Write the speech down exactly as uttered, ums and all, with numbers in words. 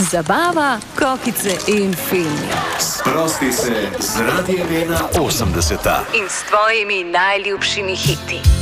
Zabava, kokice in filmi. Sprosti se z Radijem ena osemdeseta in s tvojimi najljubšimi hiti.